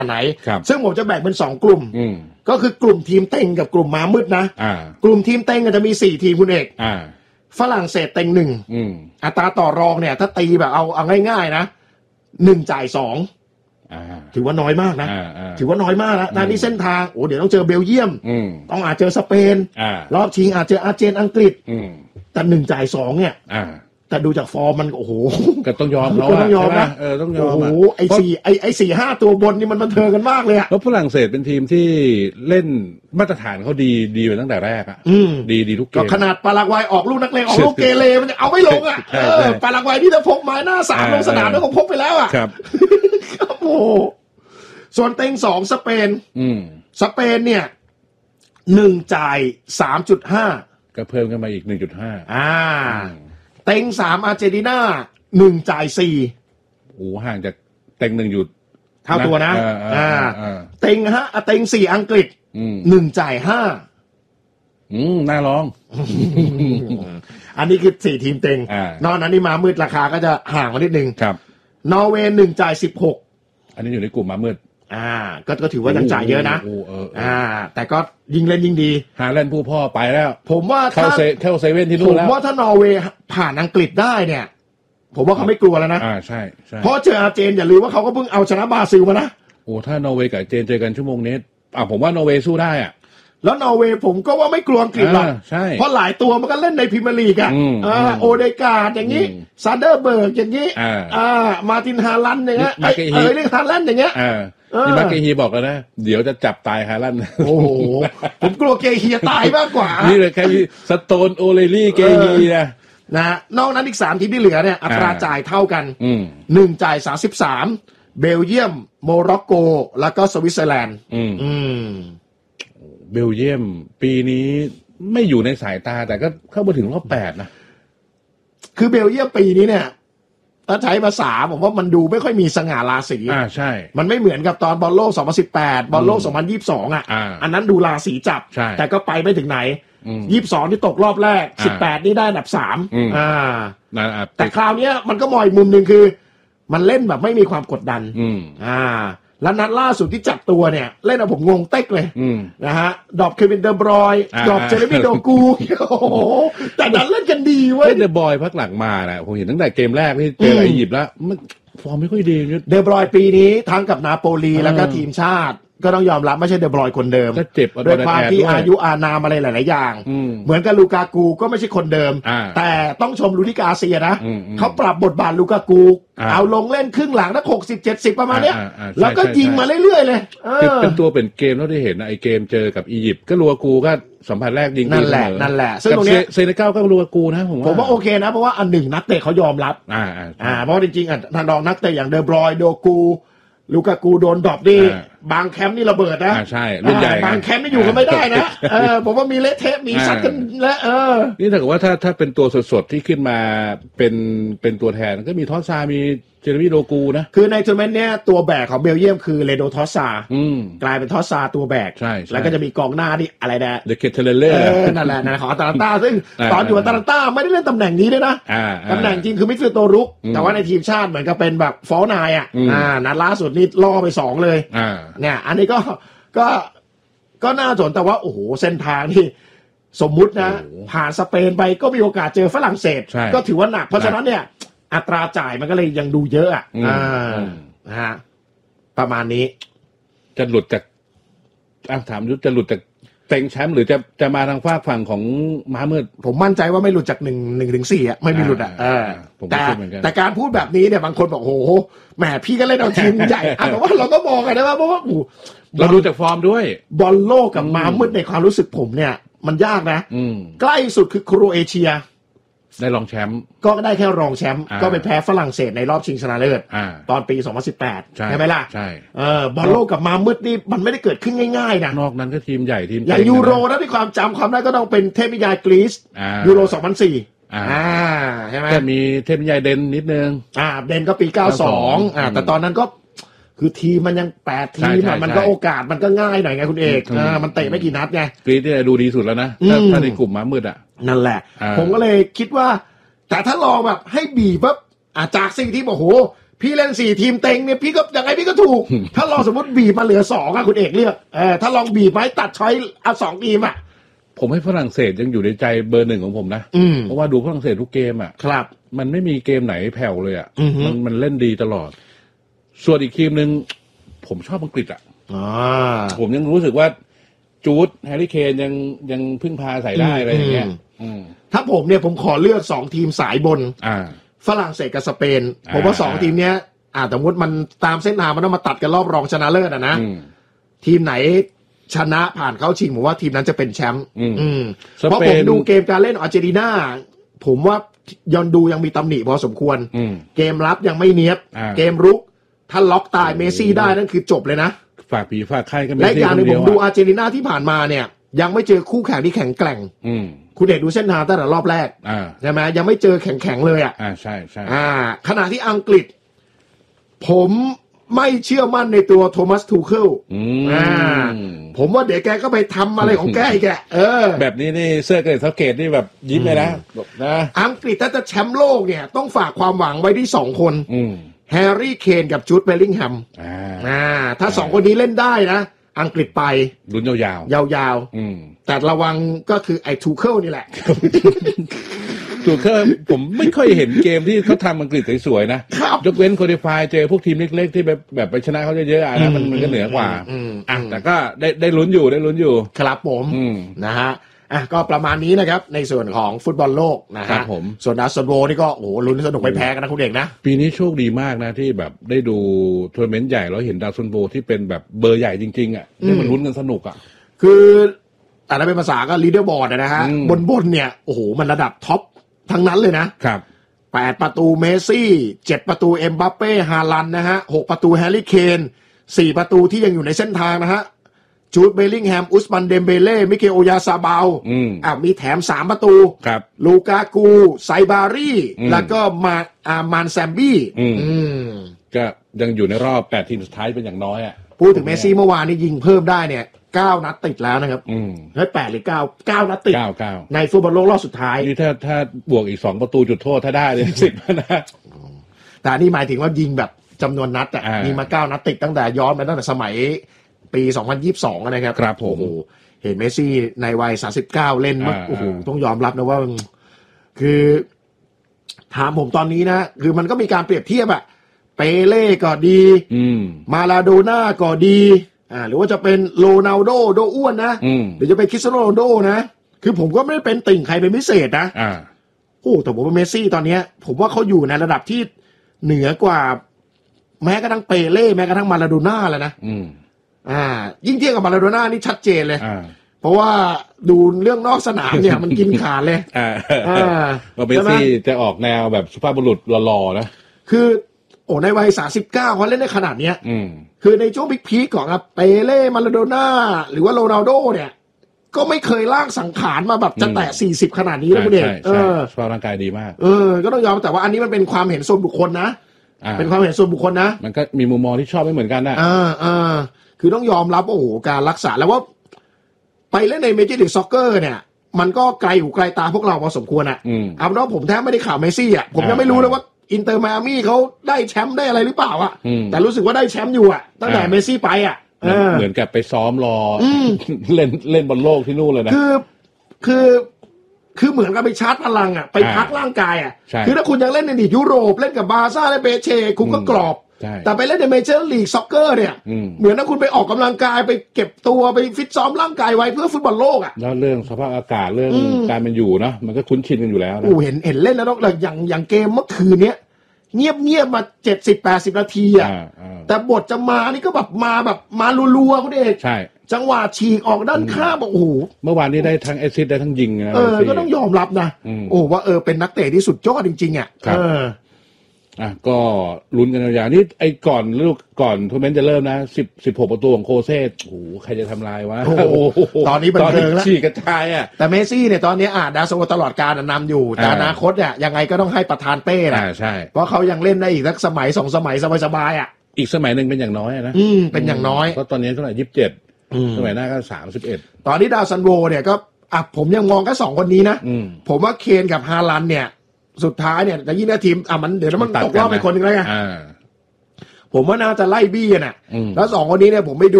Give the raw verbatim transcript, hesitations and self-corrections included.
ไหนซึ่งผมจะแบ่งเป็นสองกลุ่มก็คือกลุ่มทีมเต็งกับกลุ่มม้ามืดนะกลุ่มทีมเต็งก็จะมีสี่ทีมคุณเอกฝรั่งเศสเต็งหนึ่งอัตราต่อรองเนี่ยถ้าตีแบบเอาเอาง่ายๆนะหนึ่งจ่ายสองถือว่าน้อยมากนะถือว่าน้อยมากนะด้านนี้เส้นทางโอ้เดี๋ยวต้องเจอเบลเยียมต้องอาจเจอสเปนรอบชิงอาจเจออาร์เจนอังกฤษแต่หนึ่งจ่ายสองเนี่ยแต่ดูจากฟอร์มมันโอ้โหก็ต้องยอมแล้วต้องยอมนะเออต้องยอมโอ้โหไอ้สี่ไอ้ไอ้สี่ห้าตัวบนนี่มันบันเทิงกันมากเลยอะแล้วฝรั่งเศสเป็นทีมที่เล่นมาตรฐานเขาดีดีมาตั้งแต่แรกอะดีดีทุกเกมขนาดปารากวัยออกลูกนักเลงออกลูกเกเรมันจะเอาไม่ลงอะปารากวัยที่จะพกไม้หน้าสามลงสนามแล้วก็พกไปแล้วอะครับโอ้ส่วนเต็งสองสเปนสเปนเนี่ยหนึ่งจ่ายสามจุดห้าก็เพิ่มขึ้นมาอีกหนึ่งจุดห้าอ่าเต็งสามอาร์เจนตินาหนึ่งจ่ายสี่โอ้ห่างจากเต็งหนึ่งอยู่เท่าตัวนะอ่าเต็งฮะเต็งสี่อังกฤษหนึ่งจ่ายห้าอืมน่าลองอันนี้คือสี่ทีมเต็งนอกนั้นนี่มามืดราคาก็จะห่างมานิดนึงครับนอร์เวย์หนึ่งจ่ายสิบหกอันนี้อยู่ในกลุ่มมามืดอ่าก็ก็ถือว่ายังจ่ายเยอะนะอ่าแต่ก็ยิงเล่นยิงดีหาเล่นผู้พ่อไปแล้วผมว่าถ้าเข้าเซเว่นที่นู่นแล้วผมว่าถ้านอร์เวย์ผ่านอังกฤษได้เนี่ยผมว่าเขาไม่กลัวแล้วนะอ่าใช่ใช่เพราะเจออาร์เจนอย่าลืมว่าเขาก็เพิ่งเอาชนะบราซิลมานะโอ้ถ้านอร์เวย์กับเจนเจอกันชั่วโมงนี้อ่าผมว่านอร์เวย์สู้ได้อ่ะแล้วนอร์เวย์ผมก็ว่าไม่กลัวอังกฤษหรอกเพราะหลายตัวมันก็เล่นในพรีเมียร์ลีกอ่ะอ่าโอเดการ์ดอย่างนี้ซาเดอร์เบิร์กอย่างนี้อ่ามาตินฮาลันด์อย่างเงี้ยเออเรื่องฮาลันด์อย่างเงี้ยนี่มาเกฮีบอกแล้วนะเดี๋ยวจะจับตายฮาลันด์โอ้โหผมกลัวเกฮีตายมากกว่านี่เลยแค่สโตนโอเลลี่เกฮีนะนะนอกนั้นอีกสามทีมที่เหลือเนี่ยอัตราจ่ายเท่ากันหนึ่งจ่ายสามสิบสามเบลเยียมโมร็อกโกแล้วก็สวิตเซอร์แลนด์เบลเยียมปีนี้ไม่อยู่ในสายตาแต่ก็เข้ามาถึงรอบแปดนะคือเบลเยียมปีนี้เนี่ยถ้าใช้ภาษาผมว่ามันดูไม่ค่อยมีสง่าราศีอ่าใช่มันไม่เหมือนกับตอนบอลโลกสองพันสิบแปดบอลโลกสองพันยี่สิบสองอ่ะอันนั้นดูราศีจับแต่ก็ไปไม่ถึงไหนยี่สิบสองที่ตกรอบแรกสิบแปดนี่ได้อันดับสามอ่าแต่คราวนี้มันก็มองอีกมุมนึงคือมันเล่นแบบไม่มีความกดดันอ่าแล้วนัดล่าสุดที่จับตัวเนี่ยเล่นเอาผมงงเต๊กเลยนะฮะดรอปเควินเดอร์บรอยดรอปเจเรมี่โดกูโอ้โหแต่นั้นเล่นกันดีเว้ยเดอร์บอยพักหลังมานะผมเห็นตั้งแต่เกมแรกที่เจออียิปต์แล้วมันฟอร์มไม่ค่อยดีเดอร์บรอยปีนี้ทั้งกับนาโปลีแล้วก็ทีมชาติก็ต้องยอมรับไม่ใช่เดอบรอยคนเดิมก็เจ็บด้วยความที่อายุอานามอะไรหลายๆอย่างเหมือนกับลูกากูก็ไม่ใช่คนเดิมแต่ต้องชมลูดิกาเซียนะเขาปรับบทบาทลูกากูเอาลงเล่นครึ่งหลังนักหกสิบเจ็ดสิบประมาณเนี้ยแล้วก็ยิงมาเรื่อยๆเลยเป็นตัวเป็นเกมแล้วได้เห็นไอ้เกมเจอกับอียิปต์ก็ลูกากูก็สัมผัสแรกยิงนั่นแหละนั่นแหละซึ่งตรงนี้เซเนกัลก็ลูกากูนะผมว่าผมว่าโอเคนะเพราะว่าอันหนึ่งนักเตะเขายอมรับอ่าอ่าเพราะจริงๆอ่ะทางดองนักเตะอย่างเดอบรอยโดกูลูกากูโดนดรอปดิบางแคมป์นี่ระเบิดนะใช่รุ่นใหญ่บางแคมป์นี่อยู่กันไม่ได้นะเออผมว่ามีเละเทะมีซัดกันและเออนี่ถ้าเกิดว่าถ้าถ้าเป็นตัวสดๆที่ขึ้นมาเป็นเป็นตัวแทนก็มีทอสซามีเจเรมี่โดกูนะคือในทัวร์นาเมนต์เนี้ยตัวแบกของเบลเยียมคือเลโดทอสซากลายเป็นทอสซาตัวแบกแล้วก็จะมีกองหน้าที่อะไรนะเดเคเทเลเล่นั่นแหละนั่นของอาตาลันต้าซึ่งตอนอยู่อาตาลันต้าไม่ได้เล่นตำแหน่งนี้ด้วยนะตำแหน่งจริงคือมิดฟิลด์ตัวรุกแต่ว่าในทีมชาติเหมือนกับเป็นแบบฟอลนายอ่ะนัดล่าสุดนี่ล่อไปสองเลยเนี่ยอันนี้ก็ก็ก็น่าสนแต่ว่าโอ้โหเส้นทางที่สมมุตินะผ่านสเปนไปก็มีโอกาสเจอฝรั่งเศสก็ถือว่าหนักเพราะฉะนั้นเนี่ยอัตราจ่ายมันก็เลยยังดูเยอะอ่ะอ่านะฮะประมาณนี้จะหลุดจากอ่ะถามยุทธจะหลุดจากเต็งแชมป์หรือจะจะมาทางฝากฝั่งของม้ามืดผมมั่นใจว่าไม่หลุดจากหนึ่งหนึ่งถึงสี่อ่ะไม่มีหลุดอ่ะแต่แต่การพูดแบบนี้เนี่ยบางคนบอกโอ้โหแหมพี่ก็เล่นเอาทีมใหญ่แต่ว่าเราก็มองกันได้ว่าเพราะว่าเราดูจากฟอร์มด้วยบอลโลกกับม้ามืดในความรู้สึกผมเนี่ยมันยากนะใกล้สุดคือโครเอเชียได้รองแชมป์ก็ได้แค่รองแชมป์ก็ไปแพ้ฝรั่งเศสในรอบชิงชนะเลิศตอนปีสองพันสิบแปดใช่ไหมล่ะใช่เออบอลโลกกับมามืดนี่มันไม่ได้เกิดขึ้นง่ายๆนะนอกนั้นก็ทีมใหญ่ทีมอย่างยูโรนะที่ความจำความได้ก็ต้องเป็นเทพนิยายกรีซยูโรสองพันสี่อ่าใช่ไหมแต่มีเทพนิยายเดนนิดนึงอ่าเดนก็ปีเก้าสองอ่าแต่ตอนนั้นก็คือทีมมันยังแปดทีมมันก็โอกาสมันก็ง่ายหน่อยไงคุณเอกอ่ามันเตะไม่กี่นัดไงกรีซเนี่ยดูดีสุดแล้วนะถ้าในกลุ่มม้ามืดอ่ะนั่นแหละผมก็เลยคิดว่าแต่ถ้าลองแบบให้บีบแบบจากสิ่งที่บอกโหพี่เล่นสี่ทีมเต็งเนี่ยพี่ก็ยังไงพี่ก็ถูก ถ้าลองสมมติบีบมาเหลือสองอะคุณเอกเลือกเออถ้าลองบีบไม้ตัดช้อยเอาสองทีมอะผมให้ฝรั่งเศสยังอยู่ในใจเบอร์หนึ่งของผมนะเพราะว่าดูฝรั่งเศสทุกเกมอะครับมันไม่มีเกมไหนแผ่วเลยอะมันมันเล่นดีตลอดส่วนอีกทีมหนึ่งผมชอบอังกฤษอะผมยังรู้สึกว่าจูดแฮร์รี่เคนยังยังพึ่งพาใส่ได้อะไรอย่างเงี้ยถ้าผมเนี่ยผมขอเลือกสองทีมสายบนฝรั่งเศสกับสเปนผมว่าสองทีมเนี้ยอ่าสมมติมันตามเส้นทางมันต้องมาตัดกันรอบรองชนะเลิศอ่ะนะทีมไหนชนะผ่านเข้าชิงผมว่าทีมนั้นจะเป็นแชมป์เพราะผมดูเกมการเล่นอาร์เจนตินาผมว่ายอนดูยังมีตำหนิพอสมควรเกมรับยังไม่เนียบเกมรุกถ้าล็อกตายเมซี่ได้นั่นคือจบเลยนะฝากผีฝากไข่ก็ไม่และอย่างหนึ่งผมดูอาร์เจนตินาที่ผ่านมาเนี่ยยังไม่เจอคู่แข่งที่แข็งแกร่งคุณเอกดูเส้นทางตั้งแต่รอบแรกใช่ไหมยังไม่เจอแข็งๆเลยอ่ะอ่าใช่ใช่อ่าขณะที่อังกฤษผมไม่เชื่อมั่นในตัวโทมัสทูเคิลอ่าผมว่าเดี๋ยวแกก็ไปทำอะไรของแกอีกแกเออแบบนี้นี่เสื้อเกรดเท่าเกรดนี่แบบยิ้มเลยนะนะอังกฤษถ้าจะแชมป์โลกเนี่ยต้องฝากความหวังไว้ที่สองคนแฮร์รี่เคนกับจูดเบลลิงแฮมอ่าถ้าสองคนนี้เล่นได้นะอังกฤษไปลุ้นยาวๆยาวๆแต่ระวังก็คือไอ้ทูเคิลนี่แหละทูเคิลผมไม่ค่อยเห็นเกมที่เขาทำอังกฤษสวยๆนะยกเว้นโคดิฟายเจอพวกทีมเล็กๆที่แบบแบบไปชนะเขาเยอะๆนะมันมันก็เหนือกว่าอ่ะแต่ก็ได้ได้ลุ้นอยู่ได้ลุ้นอยู่ครับผมนะฮะอ่ะก็ประมาณนี้นะครับในส่วนของฟุตบอลโลกนะฮะส่วนดาวซันโวนี่ก็โอ้โหลุ้นสนุกไม่แพ้กันนะคุณเอกนะปีนี้โชคดีมากนะที่แบบได้ดูทัวร์นาเมนต์ใหญ่แล้วเห็นดาวซันโวที่เป็นแบบเบอร์ใหญ่จริงๆอ่ะที่มันลุ้นกันสนุกอ่ะคือแต่ถ้าเป็นภาษาก็ลีดเดอร์บอร์ดนะฮะบนบนเนี่ยโอ้โหมันระดับท็อปทั้งนั้นเลยนะครับแปดประตูเมซี่เจ็ดประตูเอ็มบัปเป้ฮาลันนะฮะหกประตูแฮร์รี่เคนสี่ประตูที่ยังอยู่ในเส้นทางนะฮะจูดเบลลิงแฮมอุสมันเดมเบเล่มิเกลโอยาซาบาลอ่ามีแถมสามประตูครับลูกากูไซบารีแล้วก็มาอ่ามานแซมบี้ก็ยังอยู่ในรอบแปดทีมสุดท้ายเป็นอย่างน้อยอ่ะพูดถึงเมซี่เมื่อวานนี้ยิงเพิ่มได้เนี่ยเก้านัดติดแล้วนะครับให้แปดหรือเก้า เก้านัดติดในฟุตบอลโลกรอบสุดท้ายนี่ถ้าถ้าบวกอีกสองประตูจุดโทษถ้าได้เลยสิบนะแต่นี่หมายถึงว่ายิงแบบจำนวนนัดอ่ะยิงมาเก้านัดติดตั้งแต่ย้อนไปตั้งแต่สมัยปีสองพันยี่สิบสองนะครับครับผมโอ้โหเห็นเมซี่ในวัยสามสิบเก้าเล่นโอ้โหต้องยอมรับนะว่าคือถามผมตอนนี้นะคือมันก็มีการเปรียบเทียบอะเปเล่ก็ดีมาลาโดน่าก็ดีอ่าหรือว่าจะเป็นโรนัลโดโดอ้วนนะหรือจะเป็นคริสเตียโนโรนัลโดนะคือผมก็ไม่ได้เป็นติ่งใครเป็นพิเศษนะอ่าโอ้แต่ผมว่าเมซี่ตอนนี้ผมว่าเขาอยู่ในระดับที่เหนือกว่าแม้กระทั่งเปเล่แม้กระทั่งมาลาโดน่าแล้วนะอ่ายิ่งเทียบกับมาลาโดน่านี่ชัดเจนเลยเพราะว่าดูเรื่องนอกสนามเนี่ยมันกินขาดเลยอ่าว่าเมซี่จะออกแนวแบบสุภาพบุรุษหล่อๆนะคือโอ้ในวัยสามสิบเก้าเขาเล่นได้ขนาดเนี้ยคือในช่วงพีคๆของเปเล่มาลาโดน่าหรือว่าโรนัลโดเนี่ยก็ไม่เคยล่างสังขารมาแบบจะแตะสี่สิบขนาดนี้นะคุณเอกเออสภาพร่างกายดีมากเออก็ต้องยอมแต่ว่าอันนี้มันเป็นความเห็นส่วนบุคคลนะเป็นความเห็นส่วนบุคคลนะมันก็มีมุมมองที่ชอบไม่เหมือนกันนะอ่าอ่าคือต้องยอมรับโอ้โหการรักษาแล้วว่าไปเล่นในเมเจอร์ลีกซ็อกเกอร์เนี่ยมันก็ไกลหูไกลตาพวกเราพอสมควรอ่ะเอาเป็นว่าผมแทบไม่ได้ข่าวเมซี่อ่ะผมยังไม่รู้เลยว่าอินเตอร์ไมอามี่เขาได้แชมป์ได้อะไรหรือเปล่าอ่ะแต่รู้สึกว่าได้แชมป์อยู่อ่ะตั้งแต่เมซี่ไปอ่ะเหมือนกับไปซ้อมรอเล่นเล่นบอลโลกที่นู่นเลยนะคือคือคือเหมือนกับไปชาร์จพลังอ่ะไปพักร่างกายอ่ะคือถ้าคุณยังเล่นในลีกยุโรปเล่นกับบาร์ซ่าและเบเชคุณก็กรอบแต่ไปเล่นในเมเจอร์ลีกซ็อกเกอร์เนี่ยเหมือนถ้าคุณไปออกกำลังกายไปเก็บตัวไปฟิตซ้อมร่างกายไว้เพื่อฟุตบอลโลกอ่ะแล้วเรื่องสภาพอากาศเรื่องการเป็นอยู่เนาะมันก็คุ้นชินกันอยู่แล้วนะโอ้เห็นเห็นเล่นแล้วแล้วอย่างอย่างเกมเมื่อคืนเนี้ยเงียบเงียบมาเจ็ดสิบแปดสิบนาทีอ่ะแต่บทจะมานี่ก็แบบมาแบบมารัวๆคุณเอกใช่จังหวะฉีกออกด้านข้างบอกโอ้โหเมื่อวานนี้ได้ทั้งแอสซิสต์ได้ทั้งยิงนะเออก็ต้องยอมรับนะโอ้ว่าเออเป็นนักเตะที่สุดยอดจริงๆอ่ะเอออ่ะก็ลุ้นกันยาวๆนี่ไอ้ก่อนลูกก่อนทัวร์นาเมนต์จะเริ่มนะสิบสิบหกประตูของโคเซ่โอ้โหใครจะทำลายวะโอ้โหตอนนี้บันเทิงแล้วฉีกกระจายอ่ะแต่เมซี่เนี่ยตอนนี้อ่ะดาวซันโวตลอดกาลนำอยู่แต่อนาคตเนี่ยยังไงก็ต้องให้ประธานเป้นะใช่เพราะเขายังเล่นได้อีกสักสมัยสองสมัยสบายๆอ่ะอีกสมัยหนึ่งเป็นอย่างน้อยนะอืมเป็นอย่างน้อยเพราะตอนนี้เท่าไหร่ยี่สิบเจ็ดสมัยหน้าก็สามสิบเอ็ดตอนนี้ดาวซันโวเนี่ยก็อ่ะผมยังมองแค่สองคนนี้นะผมว่าเคนกับฮาลันเนี่ยสุดท้ายเนี่ยแต่ยิ่งในทีมอ่ะมันเดี๋ยวมันตกรอบไปคนนึงแล้วไงผมว่าน่าจะไล่บี้กันอ่ะแล้วสองคนนี้เนี่ยผมไปดู